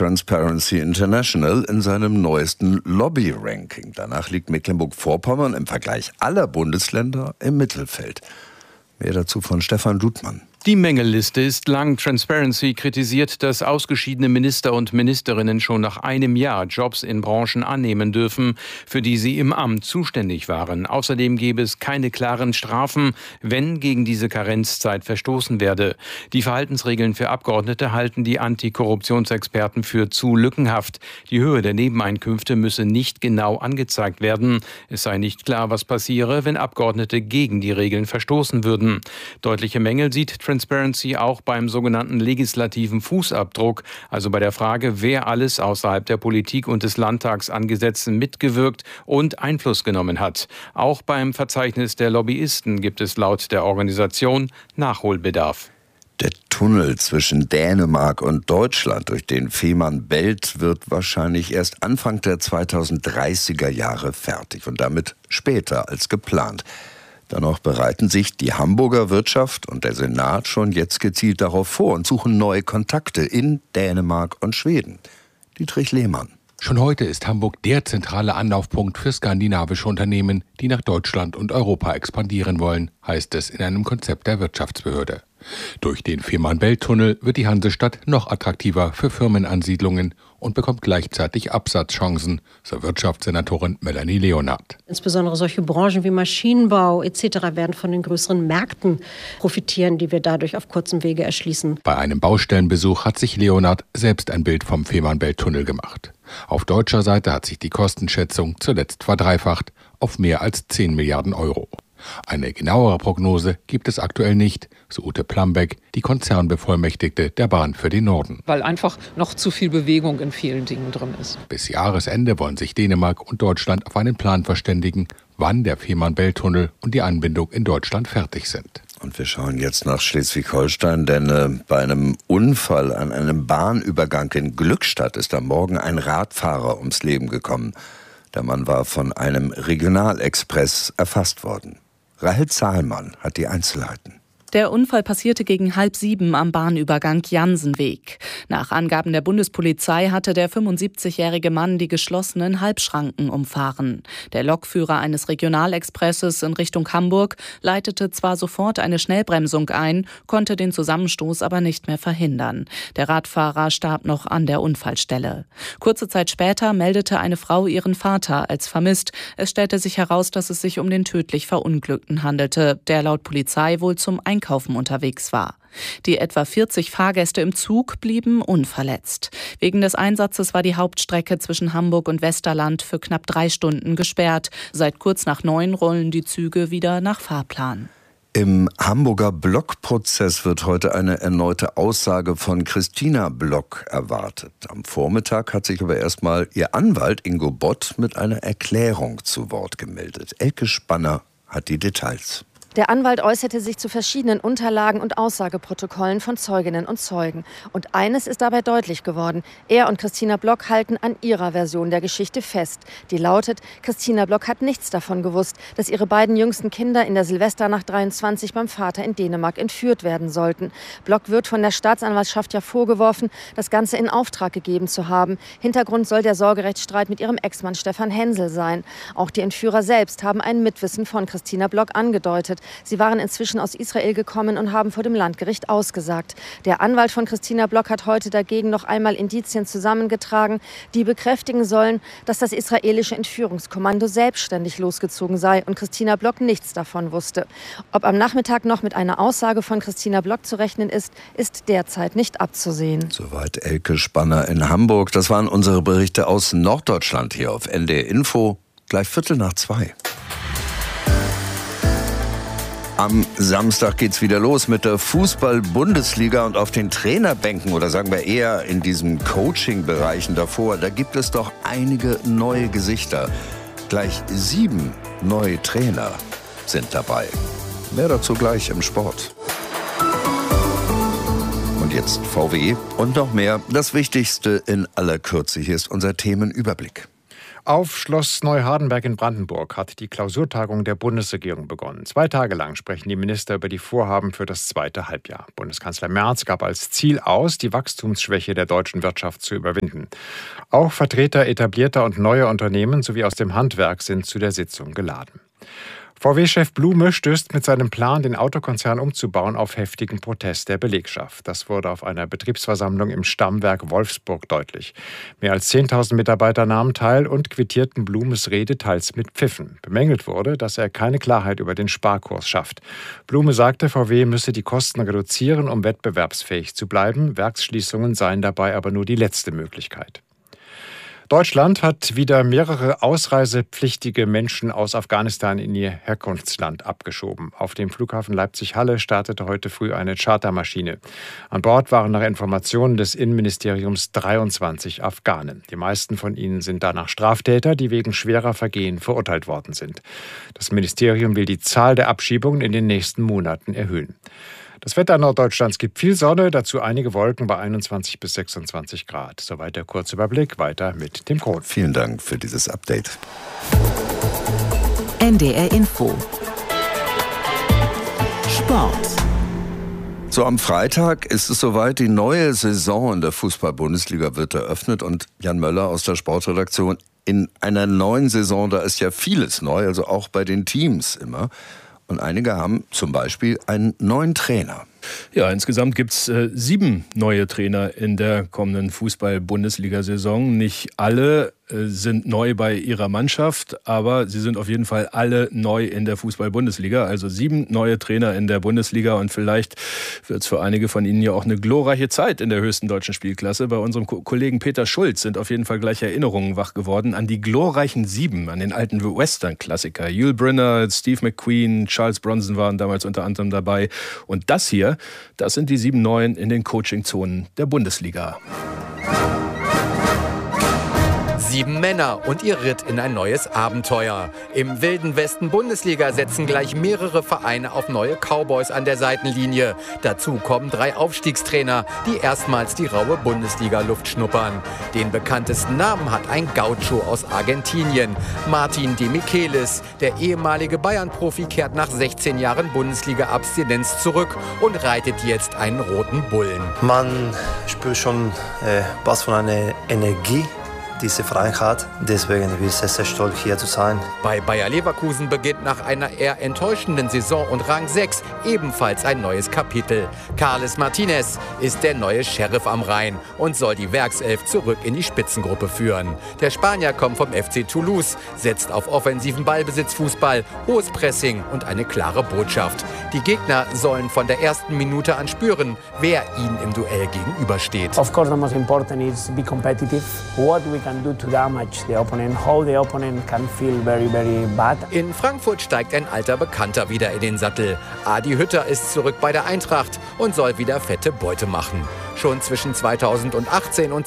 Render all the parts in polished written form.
Transparency International in seinem neuesten Lobby-Ranking. Danach liegt Mecklenburg-Vorpommern im Vergleich aller Bundesländer im Mittelfeld. Mehr dazu von Stefan Dudmann. Die Mängelliste ist lang. Transparency kritisiert, dass ausgeschiedene Minister und Ministerinnen schon nach einem Jahr Jobs in Branchen annehmen dürfen, für die sie im Amt zuständig waren. Außerdem gäbe es keine klaren Strafen, wenn gegen diese Karenzzeit verstoßen werde. Die Verhaltensregeln für Abgeordnete halten die Antikorruptionsexperten für zu lückenhaft. Die Höhe der Nebeneinkünfte müsse nicht genau angezeigt werden. Es sei nicht klar, was passiere, wenn Abgeordnete gegen die Regeln verstoßen würden. Deutliche Mängel sieht Transparency auch beim sogenannten legislativen Fußabdruck, also bei der Frage, wer alles außerhalb der Politik und des Landtags an Gesetzen mitgewirkt und Einfluss genommen hat. Auch beim Verzeichnis der Lobbyisten gibt es laut der Organisation Nachholbedarf. Der Tunnel zwischen Dänemark und Deutschland durch den Fehmarn Belt wird wahrscheinlich erst Anfang der 2030er Jahre fertig und damit später als geplant. Dennoch bereiten sich die Hamburger Wirtschaft und der Senat schon jetzt gezielt darauf vor und suchen neue Kontakte in Dänemark und Schweden. Dietrich Lehmann. Schon heute ist Hamburg der zentrale Anlaufpunkt für skandinavische Unternehmen, die nach Deutschland und Europa expandieren wollen, heißt es in einem Konzept der Wirtschaftsbehörde. Durch den Fehmarn-Belt-Tunnel wird die Hansestadt noch attraktiver für Firmenansiedlungen und bekommt gleichzeitig Absatzchancen, so Wirtschaftssenatorin Melanie Leonard. Insbesondere solche Branchen wie Maschinenbau etc. werden von den größeren Märkten profitieren, die wir dadurch auf kurzem Wege erschließen. Bei einem Baustellenbesuch hat sich Leonard selbst ein Bild vom Fehmarn-Belt-Tunnel gemacht. Auf deutscher Seite hat sich die Kostenschätzung zuletzt verdreifacht auf mehr als 10 Milliarden Euro. Eine genauere Prognose gibt es aktuell nicht, so Ute Plambeck, die Konzernbevollmächtigte der Bahn für den Norden. Weil einfach noch zu viel Bewegung in vielen Dingen drin ist. Bis Jahresende wollen sich Dänemark und Deutschland auf einen Plan verständigen, wann der Fehmarn-Belt-Tunnel und die Anbindung in Deutschland fertig sind. Und wir schauen jetzt nach Schleswig-Holstein, denn bei einem Unfall an einem Bahnübergang in Glückstadt ist am Morgen ein Radfahrer ums Leben gekommen. Der Mann war von einem Regionalexpress erfasst worden. Rahel Zahlmann hat die Einzelheiten. Der Unfall passierte gegen 6:30 am Bahnübergang Jansenweg. Nach Angaben der Bundespolizei hatte der 75-jährige Mann die geschlossenen Halbschranken umfahren. Der Lokführer eines Regionalexpresses in Richtung Hamburg leitete zwar sofort eine Schnellbremsung ein, konnte den Zusammenstoß aber nicht mehr verhindern. Der Radfahrer starb noch an der Unfallstelle. Kurze Zeit später meldete eine Frau ihren Vater als vermisst. Es stellte sich heraus, dass es sich um den tödlich Verunglückten handelte, der laut Polizei wohl zum Einkaufen unterwegs war. Die etwa 40 Fahrgäste im Zug blieben unverletzt. Wegen des Einsatzes war die Hauptstrecke zwischen Hamburg und Westerland für knapp 3 Stunden gesperrt. Seit kurz nach 9 rollen die Züge wieder nach Fahrplan. Im Hamburger Block-Prozess wird heute eine erneute Aussage von Christina Block erwartet. Am Vormittag hat sich aber erstmal ihr Anwalt Ingo Bott mit einer Erklärung zu Wort gemeldet. Elke Spanner hat die Details. Der Anwalt äußerte sich zu verschiedenen Unterlagen und Aussageprotokollen von Zeuginnen und Zeugen. Und eines ist dabei deutlich geworden. Er und Christina Block halten an ihrer Version der Geschichte fest. Die lautet, Christina Block hat nichts davon gewusst, dass ihre beiden jüngsten Kinder in der Silvesternacht 23 beim Vater in Dänemark entführt werden sollten. Block wird von der Staatsanwaltschaft ja vorgeworfen, das Ganze in Auftrag gegeben zu haben. Hintergrund soll der Sorgerechtsstreit mit ihrem Ex-Mann Stefan Hensel sein. Auch die Entführer selbst haben ein Mitwissen von Christina Block angedeutet. Sie waren inzwischen aus Israel gekommen und haben vor dem Landgericht ausgesagt. Der Anwalt von Christina Block hat heute dagegen noch einmal Indizien zusammengetragen, die bekräftigen sollen, dass das israelische Entführungskommando selbstständig losgezogen sei und Christina Block nichts davon wusste. Ob am Nachmittag noch mit einer Aussage von Christina Block zu rechnen ist, ist derzeit nicht abzusehen. Soweit Elke Spanner in Hamburg. Das waren unsere Berichte aus Norddeutschland hier auf NDR Info. Gleich 1:15. Am Samstag geht's wieder los mit der Fußball-Bundesliga und auf den Trainerbänken oder sagen wir eher in diesen Coaching-Bereichen davor, da gibt es doch einige neue Gesichter. Gleich 7 neue Trainer sind dabei. Mehr dazu gleich im Sport. Und jetzt VW und noch mehr. Das Wichtigste in aller Kürze. Hier ist unser Themenüberblick. Auf Schloss Neuhardenberg in Brandenburg hat die Klausurtagung der Bundesregierung begonnen. 2 Tage lang sprechen die Minister über die Vorhaben für das zweite Halbjahr. Bundeskanzler Merz gab als Ziel aus, die Wachstumsschwäche der deutschen Wirtschaft zu überwinden. Auch Vertreter etablierter und neuer Unternehmen sowie aus dem Handwerk sind zu der Sitzung geladen. VW-Chef Blume stößt mit seinem Plan, den Autokonzern umzubauen, auf heftigen Protest der Belegschaft. Das wurde auf einer Betriebsversammlung im Stammwerk Wolfsburg deutlich. Mehr als 10.000 Mitarbeiter nahmen teil und quittierten Blumes Rede teils mit Pfiffen. Bemängelt wurde, dass er keine Klarheit über den Sparkurs schafft. Blume sagte, VW müsse die Kosten reduzieren, um wettbewerbsfähig zu bleiben. Werksschließungen seien dabei aber nur die letzte Möglichkeit. Deutschland hat wieder mehrere ausreisepflichtige Menschen aus Afghanistan in ihr Herkunftsland abgeschoben. Auf dem Flughafen Leipzig-Halle startete heute früh eine Chartermaschine. An Bord waren nach Informationen des Innenministeriums 23 Afghanen. Die meisten von ihnen sind danach Straftäter, die wegen schwerer Vergehen verurteilt worden sind. Das Ministerium will die Zahl der Abschiebungen in den nächsten Monaten erhöhen. Das Wetter Norddeutschlands gibt viel Sonne, dazu einige Wolken bei 21 bis 26 Grad. Soweit der Kurzüberblick, weiter mit Tim Krohn. Vielen Dank für dieses Update. NDR Info. Sport. So, am Freitag ist es soweit, die neue Saison in der Fußball-Bundesliga wird eröffnet und Jan Möller aus der Sportredaktion, in einer neuen Saison, da ist ja vieles neu, also auch bei den Teams immer. Und einige haben zum Beispiel einen neuen Trainer. Ja, insgesamt gibt es 7 neue Trainer in der kommenden Fußball-Bundesliga-Saison. Nicht alle sind neu bei ihrer Mannschaft, aber sie sind auf jeden Fall alle neu in der Fußball-Bundesliga. Also 7 neue Trainer in der Bundesliga und vielleicht wird es für einige von ihnen ja auch eine glorreiche Zeit in der höchsten deutschen Spielklasse. Bei unserem Kollegen Peter Schulz sind auf jeden Fall gleich Erinnerungen wach geworden an die glorreichen 7, an den alten Western-Klassiker. Yul Brynner, Steve McQueen, Charles Bronson waren damals unter anderem dabei. Und das hier, das sind die 7 Neuen in den Coaching-Zonen der Bundesliga. 7 Männer und ihr Ritt in ein neues Abenteuer. Im wilden Westen Bundesliga setzen gleich mehrere Vereine auf neue Cowboys an der Seitenlinie. Dazu kommen 3 Aufstiegstrainer, die erstmals die raue Bundesliga-Luft schnuppern. Den bekanntesten Namen hat ein Gaucho aus Argentinien, Martin de Michelis. Der ehemalige Bayern-Profi kehrt nach 16 Jahren Bundesliga-Abstinenz zurück und reitet jetzt einen roten Bullen. Man spürt schon was von einer Energie, diese Verein hat. Deswegen bin ich sehr, sehr stolz, hier zu sein. Bei Bayer Leverkusen beginnt nach einer eher enttäuschenden Saison und Rang 6 ebenfalls ein neues Kapitel. Carles Martinez ist der neue Sheriff am Rhein und soll die Werkself zurück in die Spitzengruppe führen. Der Spanier kommt vom FC Toulouse, setzt auf offensiven Ballbesitzfußball, hohes Pressing und eine klare Botschaft. Die Gegner sollen von der ersten Minute an spüren, wer ihnen im Duell gegenübersteht. Of course, the most important is to be competitive. What we can do to damage the opponent, how the opponent can feel very, very bad. In Frankfurt steigt ein alter Bekannter wieder in den Sattel. Adi Hütter ist zurück bei der Eintracht und soll wieder fette Beute machen. Schon zwischen 2018 und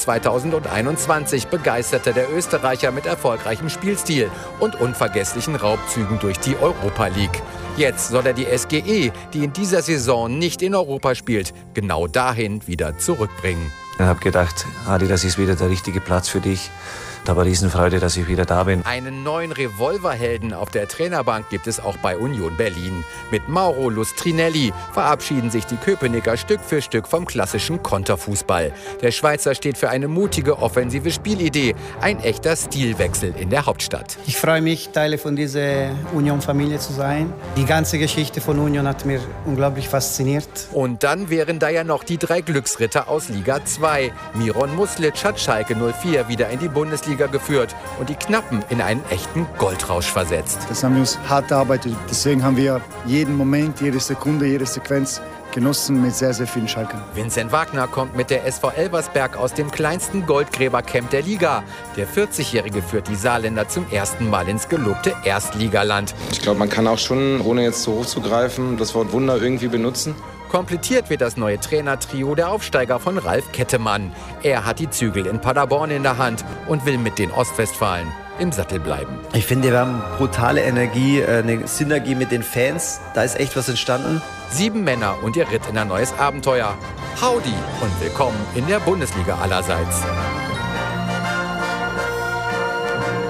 2021 begeisterte der Österreicher mit erfolgreichem Spielstil und unvergesslichen Raubzügen durch die Europa League. Jetzt soll er die SGE, die in dieser Saison nicht in Europa spielt, genau dahin wieder zurückbringen. Ich habe gedacht, Adi, das ist wieder der richtige Platz für dich. Da war Riesenfreude, dass ich wieder da bin. Einen neuen Revolverhelden auf der Trainerbank gibt es auch bei Union Berlin. Mit Mauro Lustrinelli verabschieden sich die Köpenicker Stück für Stück vom klassischen Konterfußball. Der Schweizer steht für eine mutige, offensive Spielidee. Ein echter Stilwechsel in der Hauptstadt. Ich freue mich, Teil von dieser Union-Familie zu sein. Die ganze Geschichte von Union hat mir unglaublich fasziniert. Und dann wären da ja noch die 3 Glücksritter aus Liga 2. Miron Muslic hat Schalke 04 wieder in die Bundesliga geführt und die Knappen in einen echten Goldrausch versetzt. Das haben wir uns hart erarbeitet. Deswegen haben wir jeden Moment, jede Sekunde, jede Sequenz genossen mit sehr, sehr vielen Schalkern. Vincent Wagner kommt mit der SV Elversberg aus dem kleinsten Goldgräbercamp der Liga. Der 40-Jährige führt die Saarländer zum ersten Mal ins gelobte Erstligaland. Ich glaube, man kann auch schon, ohne jetzt so hoch zu greifen, das Wort Wunder irgendwie benutzen. Komplettiert wird das neue Trainertrio der Aufsteiger von Ralf Kettemann. Er hat die Zügel in Paderborn in der Hand und will mit den Ostwestfalen im Sattel bleiben. Ich finde, wir haben brutale Energie, eine Synergie mit den Fans. Da ist echt was entstanden. 7 Männer und ihr Ritt in ein neues Abenteuer. Howdy und willkommen in der Bundesliga allerseits.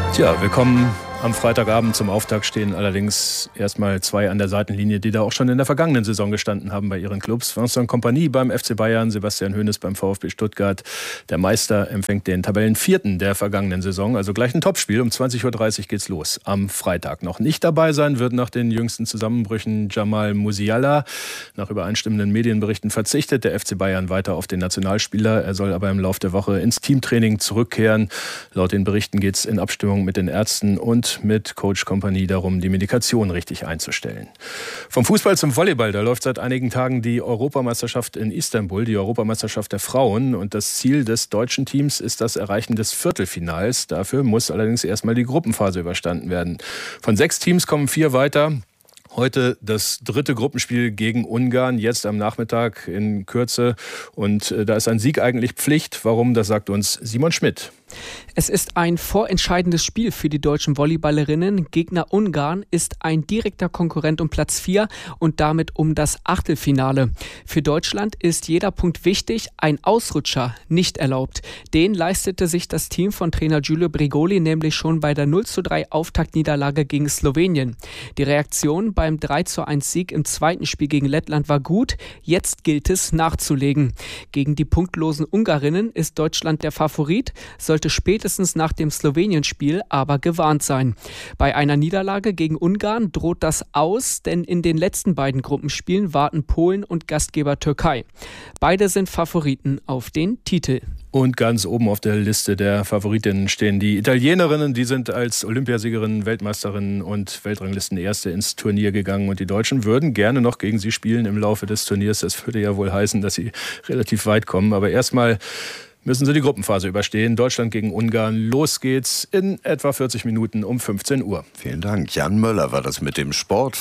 Tja, wir kommen am Freitagabend zum Auftakt, stehen allerdings erstmal 2 an der Seitenlinie, die da auch schon in der vergangenen Saison gestanden haben bei ihren Clubs. Vincent Kompany beim FC Bayern, Sebastian Hoeneß beim VfB Stuttgart. Der Meister empfängt den Tabellenvierten der vergangenen Saison, also gleich ein Topspiel. Um 20.30 Uhr geht's los am Freitag. Noch nicht dabei sein wird nach den jüngsten Zusammenbrüchen Jamal Musiala. Nach übereinstimmenden Medienberichten verzichtet der FC Bayern weiter auf den Nationalspieler. Er soll aber im Laufe der Woche ins Teamtraining zurückkehren. Laut den Berichten geht's in Abstimmung mit den Ärzten und mit Coach Kompany darum, die Medikation richtig einzustellen. Vom Fußball zum Volleyball, da läuft seit einigen Tagen die Europameisterschaft in Istanbul, die Europameisterschaft der Frauen. Und das Ziel des deutschen Teams ist das Erreichen des Viertelfinals. Dafür muss allerdings erstmal die Gruppenphase überstanden werden. Von 6 Teams kommen 4 weiter. Heute das 3. Gruppenspiel gegen Ungarn, jetzt am Nachmittag in Kürze. Und da ist ein Sieg eigentlich Pflicht. Warum, das sagt uns Simon Schmidt. Es ist ein vorentscheidendes Spiel für die deutschen Volleyballerinnen. Gegner Ungarn ist ein direkter Konkurrent um Platz 4 und damit um das Achtelfinale. Für Deutschland ist jeder Punkt wichtig, ein Ausrutscher nicht erlaubt. Den leistete sich das Team von Trainer Giulio Brigoli nämlich schon bei der 0:3 Auftaktniederlage gegen Slowenien. Die Reaktion beim 3:1 Sieg im zweiten Spiel gegen Lettland war gut. Jetzt gilt es nachzulegen. Gegen die punktlosen Ungarinnen ist Deutschland der Favorit, sollte spätestens nach dem Slowenien-Spiel aber gewarnt sein. Bei einer Niederlage gegen Ungarn droht das aus, denn in den letzten beiden Gruppenspielen warten Polen und Gastgeber Türkei. Beide sind Favoriten auf den Titel. Und ganz oben auf der Liste der Favoritinnen stehen die Italienerinnen. Die sind als Olympiasiegerinnen, Weltmeisterinnen und Weltranglistenerste ins Turnier gegangen. Und die Deutschen würden gerne noch gegen sie spielen im Laufe des Turniers. Das würde ja wohl heißen, dass sie relativ weit kommen. Aber erstmal müssen sie die Gruppenphase überstehen. Deutschland gegen Ungarn. Los geht's in etwa 40 Minuten um 15 Uhr. Vielen Dank. Jan Möller war das mit dem Sport.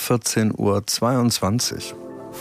14:22 Uhr.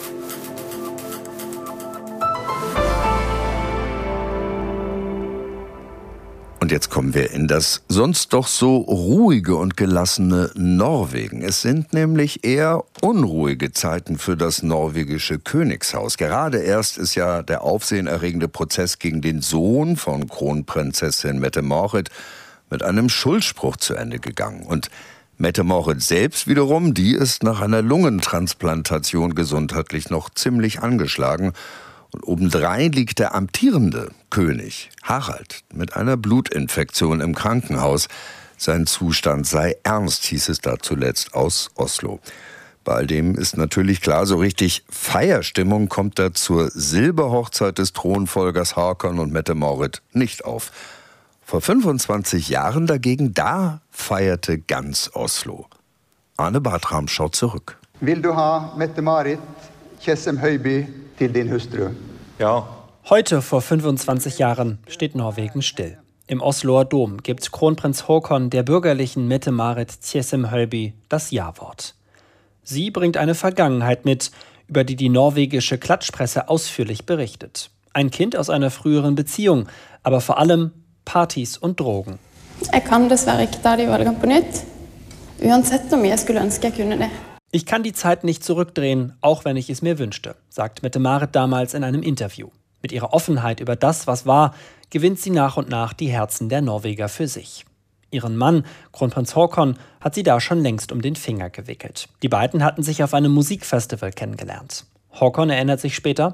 Und jetzt kommen wir in das sonst doch so ruhige und gelassene Norwegen. Es sind nämlich eher unruhige Zeiten für das norwegische Königshaus. Gerade erst ist ja der aufsehenerregende Prozess gegen den Sohn von Kronprinzessin Mette-Marit mit einem Schuldspruch zu Ende gegangen. Und Mette-Marit selbst wiederum, die ist nach einer Lungentransplantation gesundheitlich noch ziemlich angeschlagen. Und obendrein liegt der amtierende König, Harald, mit einer Blutinfektion im Krankenhaus. Sein Zustand sei ernst, hieß es da zuletzt aus Oslo. Bei all dem ist natürlich klar, so richtig Feierstimmung kommt da zur Silberhochzeit des Thronfolgers Håkon und Mette-Marit nicht auf. Vor 25 Jahren dagegen, da feierte ganz Oslo. Arne Bartram schaut zurück. Will du ha Mette-Marit, Tjessem Høiby, til din hustru? Ja. Heute vor 25 Jahren steht Norwegen still. Im Osloer Dom gibt Kronprinz Håkon der bürgerlichen Mette-Marit Tjessem Høiby das Ja-Wort. Sie bringt eine Vergangenheit mit, über die die norwegische Klatschpresse ausführlich berichtet. Ein Kind aus einer früheren Beziehung, aber vor allem Partys und Drogen. Ich kann dessverre ikke ta de valgene på nytt, uansett om jeg skulle ønske jeg kunne det. Ich kann die Zeit nicht zurückdrehen, auch wenn ich es mir wünschte, sagt Mette-Marit damals in einem Interview. Mit ihrer Offenheit über das, was war, gewinnt sie nach und nach die Herzen der Norweger für sich. Ihren Mann, Kronprinz Håkon, hat sie da schon längst um den Finger gewickelt. Die beiden hatten sich auf einem Musikfestival kennengelernt. Håkon erinnert sich später: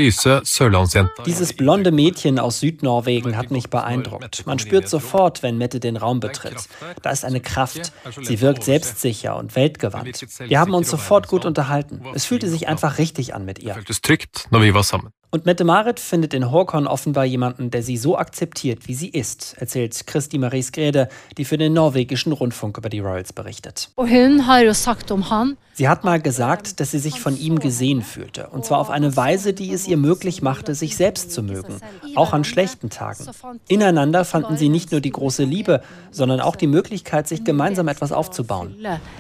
Dieses blonde Mädchen aus Südnorwegen hat mich beeindruckt. Man spürt sofort, wenn Mette den Raum betritt. Da ist eine Kraft. Sie wirkt selbstsicher und weltgewandt. Wir haben uns sofort gut unterhalten. Es fühlte sich einfach richtig an mit ihr. Und Mette-Marit findet in Håkon offenbar jemanden, der sie so akzeptiert, wie sie ist, erzählt Kristi Marie Skrede, die für den norwegischen Rundfunk über die Royals berichtet. Sie hat mal gesagt, dass sie sich von ihm gesehen fühlte. Und zwar auf eine Weise, die es ihr möglich machte, sich selbst zu mögen. Auch an schlechten Tagen. Ineinander fanden sie nicht nur die große Liebe, sondern auch die Möglichkeit, sich gemeinsam etwas aufzubauen.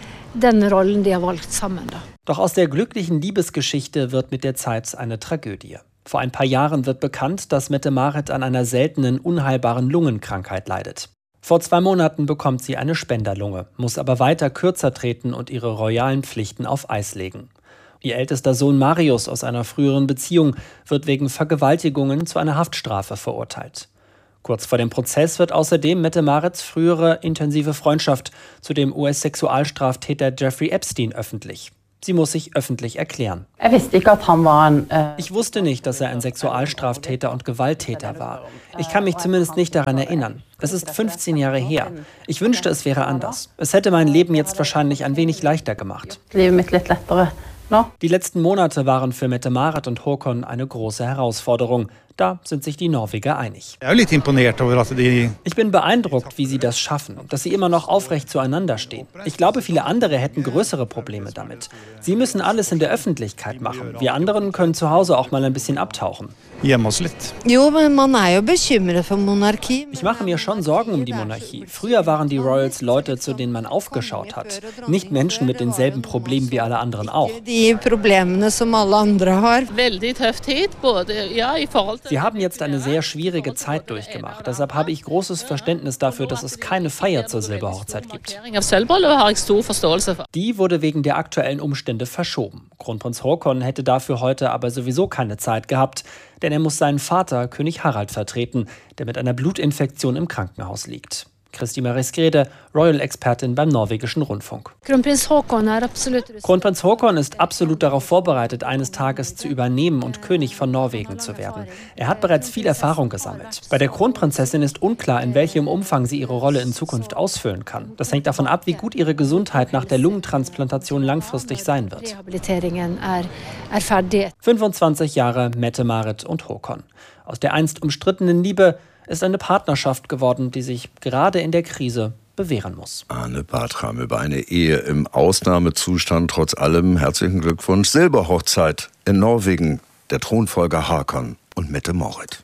Doch aus der glücklichen Liebesgeschichte wird mit der Zeit eine Tragödie. Vor ein paar Jahren wird bekannt, dass Mette-Marit an einer seltenen, unheilbaren Lungenkrankheit leidet. Vor 2 Monaten bekommt sie eine Spenderlunge, muss aber weiter kürzer treten und ihre royalen Pflichten auf Eis legen. Ihr ältester Sohn Marius aus einer früheren Beziehung wird wegen Vergewaltigungen zu einer Haftstrafe verurteilt. Kurz vor dem Prozess wird außerdem Mette-Marits frühere intensive Freundschaft zu dem US-Sexualstraftäter Jeffrey Epstein öffentlich. Sie muss sich öffentlich erklären. Ich wusste nicht, dass er ein Sexualstraftäter und Gewalttäter war. Ich kann mich zumindest nicht daran erinnern. Es ist 15 Jahre her. Ich wünschte, es wäre anders. Es hätte mein Leben jetzt wahrscheinlich ein wenig leichter gemacht. Die letzten Monate waren für Mette-Marit und Håkon eine große Herausforderung. Da sind sich die Norweger einig. Ich bin beeindruckt, wie sie das schaffen, dass sie immer noch aufrecht zueinander stehen. Ich glaube, viele andere hätten größere Probleme damit. Sie müssen alles in der Öffentlichkeit machen. Wir anderen können zu Hause auch mal ein bisschen abtauchen. Ich mache mir schon Sorgen um die Monarchie. Früher waren die Royals Leute, zu denen man aufgeschaut hat. Nicht Menschen mit denselben Problemen wie alle anderen auch. Sie haben jetzt eine sehr schwierige Zeit durchgemacht. Deshalb habe ich großes Verständnis dafür, dass es keine Feier zur Silberhochzeit gibt. Die wurde wegen der aktuellen Umstände verschoben. Kronprinz Håkon hätte dafür heute aber sowieso keine Zeit gehabt, denn er muss seinen Vater, König Harald, vertreten, der mit einer Blutinfektion im Krankenhaus liegt. Kristi Marie Skrede, Royal-Expertin beim norwegischen Rundfunk. Kronprinz Håkon ist absolut darauf vorbereitet, eines Tages zu übernehmen und König von Norwegen zu werden. Er hat bereits viel Erfahrung gesammelt. Bei der Kronprinzessin ist unklar, in welchem Umfang sie ihre Rolle in Zukunft ausfüllen kann. Das hängt davon ab, wie gut ihre Gesundheit nach der Lungentransplantation langfristig sein wird. 25 Jahre Mette-Marit und Håkon. Aus der einst umstrittenen Liebe ist eine Partnerschaft geworden, die sich gerade in der Krise bewähren muss. Arne Bartram über eine Ehe im Ausnahmezustand. Trotz allem herzlichen Glückwunsch. Silberhochzeit in Norwegen. Der Thronfolger Håkon und Mette-Marit.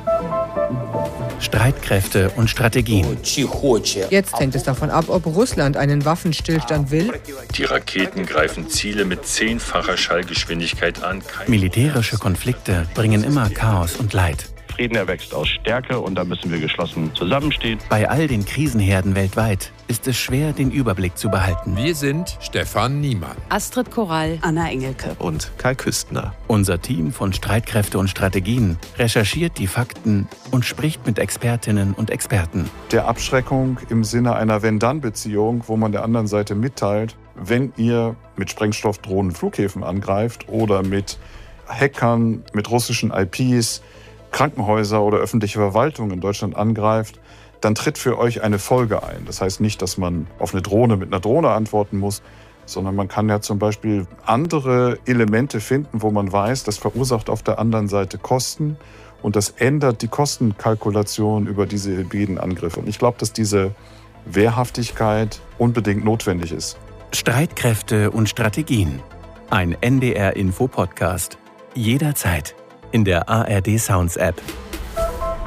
Streitkräfte und Strategien. Jetzt hängt es davon ab, ob Russland einen Waffenstillstand will. Die Raketen greifen Ziele mit 10-facher Schallgeschwindigkeit an. Militärische Konflikte bringen immer Chaos und Leid. Frieden erwächst aus Stärke und da müssen wir geschlossen zusammenstehen. Bei all den Krisenherden weltweit ist es schwer, den Überblick zu behalten. Wir sind Stefan Niemann, Astrid Korall, Anna Engelke und Kai Küstner. Unser Team von Streitkräfte und Strategien recherchiert die Fakten und spricht mit Expertinnen und Experten. Der Abschreckung im Sinne einer Wenn-Dann-Beziehung, wo man der anderen Seite mitteilt, wenn ihr mit Sprengstoffdrohnen Flughäfen angreift oder mit Hackern, mit russischen IPs, Krankenhäuser oder öffentliche Verwaltung in Deutschland angreift, dann tritt für euch eine Folge ein. Das heißt nicht, dass man auf eine Drohne mit einer Drohne antworten muss, sondern man kann ja zum Beispiel andere Elemente finden, wo man weiß, das verursacht auf der anderen Seite Kosten und das ändert die Kostenkalkulation über diese hybriden Angriffe. Und ich glaube, dass diese Wehrhaftigkeit unbedingt notwendig ist. Streitkräfte und Strategien. Ein NDR-Info-Podcast. Jederzeit in der ARD Sounds App.